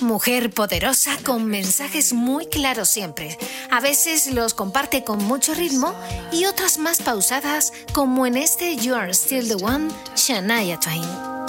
Mujer poderosa con mensajes muy claros siempre. A veces los comparte con mucho ritmo y otras más pausadas, como en este You Are Still the One, Shania Twain.